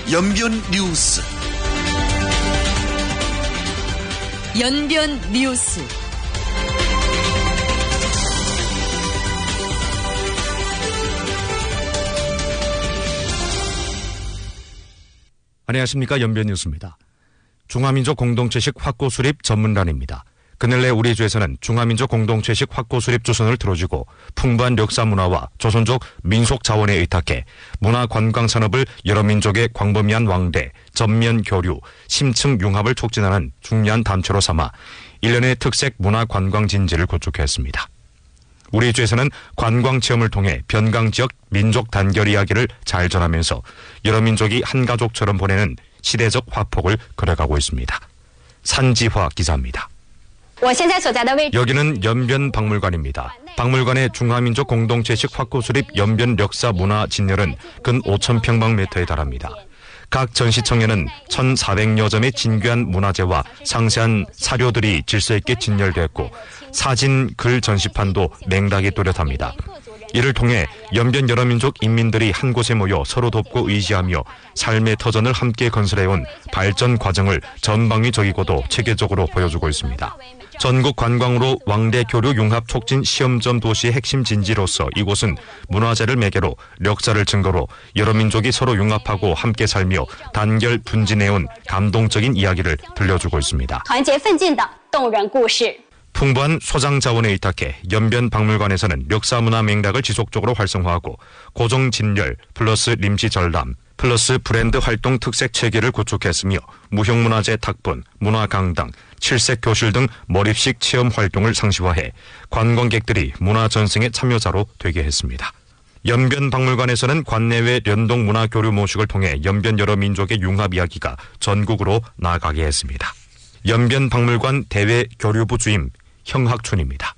연변 뉴스. 연변 뉴스. 안녕하십니까. 연변 뉴스입니다. 중화민족 공동체식 확고 수립 전문란입니다. 그늘내 우리 주에서는 중화민족 공동체식 확고 수립 조선을 틀어주고 풍부한 역사 문화와 조선족 민속 자원에 의탁해 문화 관광 산업을 여러 민족의 광범위한 왕래, 전면 교류, 심층 융합을 촉진하는 중요한 단체로 삼아 1년의 특색 문화 관광 진지를 구축했습니다. 우리 주에서는 관광 체험을 통해 변강 지역 민족 단결 이야기를 잘 전하면서 여러 민족이 한 가족처럼 보내는 시대적 화폭을 그려가고 있습니다. 산지화 기자입니다. 여기는 연변 박물관입니다. 박물관의 중화민족 공동체식 확고 수립 연변 역사 문화 진열은 근 5,000평방미터에 달합니다. 각 전시청에는 1,400여 점의 진귀한 문화재와 상세한 사료들이 질서 있게 진열되었고 사진, 글 전시판도 맹락이 또렷합니다. 이를 통해 연변 여러 민족 인민들이 한 곳에 모여 서로 돕고 의지하며 삶의 터전을 함께 건설해온 발전 과정을 전방위적이고도 체계적으로 보여주고 있습니다. 전국 관광으로 왕래 교류 융합 촉진 시험점 도시의 핵심 진지로서 이곳은 문화재를 매개로 역사를 증거로 여러 민족이 서로 융합하고 함께 살며 단결 분진해온 감동적인 이야기를 들려주고 있습니다. 풍부한 소장 자원에 의탁해 연변 박물관에서는 역사 문화 맥락을 지속적으로 활성화하고 고정 진열 플러스 림지 전람 플러스 브랜드 활동 특색 체계를 구축했으며 무형문화재 탁본, 문화강당, 칠색 교실 등 몰입식 체험 활동을 상시화해 관광객들이 문화 전승의 참여자로 되게 했습니다. 연변 박물관에서는 관내외 연동 문화 교류 모식을 통해 연변 여러 민족의 융합 이야기가 전국으로 나아가게 했습니다. 연변 박물관 대외 교류부 주임 형학춘입니다.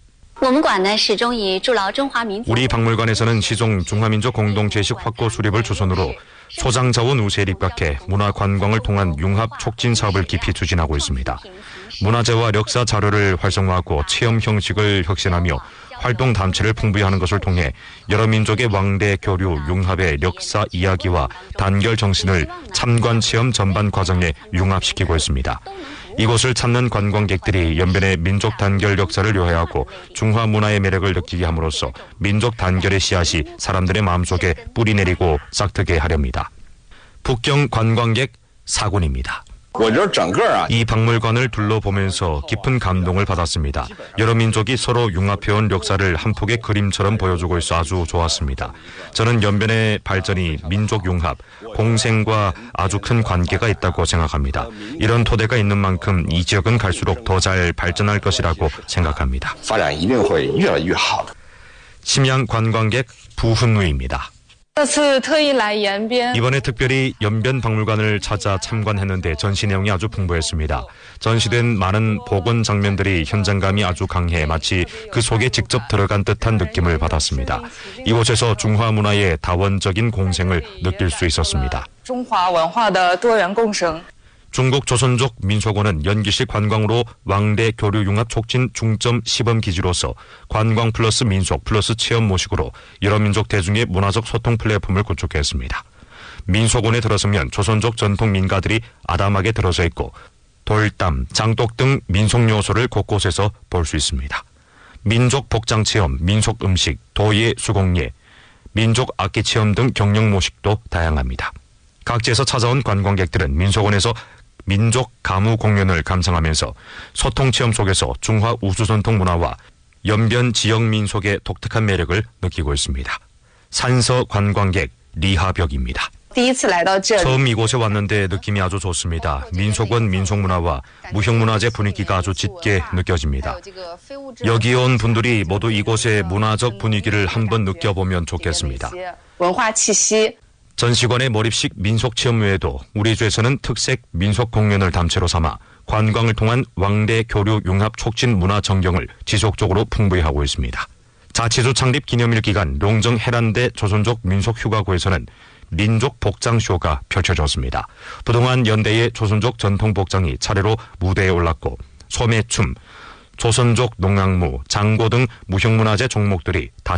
우리 박물관에서는 시종 중화민족 공동체식 확고 수립을 조선으로 소장자원 우세에 입각해 문화 관광을 통한 융합 촉진 사업을 깊이 추진하고 있습니다. 문화재와 역사 자료를 활성화하고 체험 형식을 혁신하며 활동 단체를 풍부히 하는 것을 통해 여러 민족의 왕래 교류 융합의 역사 이야기와 단결 정신을 참관 체험 전반 과정에 융합시키고 있습니다. 이곳을 찾는 관광객들이 연변의 민족 단결 역사를 요해하고 중화 문화의 매력을 느끼게 함으로써 민족 단결의 씨앗이 사람들의 마음속에 뿌리내리고 싹트게 하렵니다. 북경 관광객 사군입니다. 이 박물관을 둘러보면서 깊은 감동을 받았습니다. 여러 민족이 서로 융합해온 역사를 한 폭의 그림처럼 보여주고 있어 아주 좋았습니다. 저는 연변의 발전이 민족 융합, 공생과 아주 큰 관계가 있다고 생각합니다. 이런 토대가 있는 만큼 이 지역은 갈수록 더 잘 발전할 것이라고 생각합니다. 심양 관광객 부훈우입니다. 이번에 특별히 연변 박물관을 찾아 참관했는데 전시 내용이 아주 풍부했습니다. 전시된 많은 복원 장면들이 현장감이 아주 강해 마치 그 속에 직접 들어간 듯한 느낌을 받았습니다. 이곳에서 중화 문화의 다원적인 공생을 느낄 수 있었습니다. 중국 조선족 민속원은 연기식 관광으로 왕래 교류 융합 촉진 중점 시범 기지로서 관광 플러스 민속 플러스 체험 모식으로 여러 민족 대중의 문화적 소통 플랫폼을 구축했습니다. 민속원에 들어서면 조선족 전통 민가들이 아담하게 들어서 있고 돌담, 장독 등 민속 요소를 곳곳에서 볼 수 있습니다. 민족 복장 체험, 민속 음식, 도예 수공예, 민족 악기 체험 등 경영 모식도 다양합니다. 각지에서 찾아온 관광객들은 민속원에서 민족 가무 공연을 감상하면서 소통 체험 속에서 중화 우수전통 문화와 연변 지역 민속의 독특한 매력을 느끼고 있습니다. 산서 관광객 리하벽입니다. 처음 이곳에 왔는데 느낌이 아주 좋습니다. 민속원 민속문화와 무형문화재 분위기가 아주 짙게 느껴집니다. 여기 온 분들이 모두 이곳의 문화적 분위기를 한번 느껴보면 좋겠습니다. 전시관의 몰입식 민속 체험 외에도 우리 주에서는 특색 민속 공연을 담채로 삼아 관광을 통한 왕래 교류 융합 촉진 문화 전경을 지속적으로 풍부히 하고 있습니다. 자치주 창립 기념일 기간 롱정 해란대 조선족 민속휴가구에서는 민족 복장쇼가 펼쳐졌습니다. 부동안 연대의 조선족 전통 복장이 차례로 무대에 올랐고 소매춤, 조선족 농악무, 장고 등 무형문화재 종목들이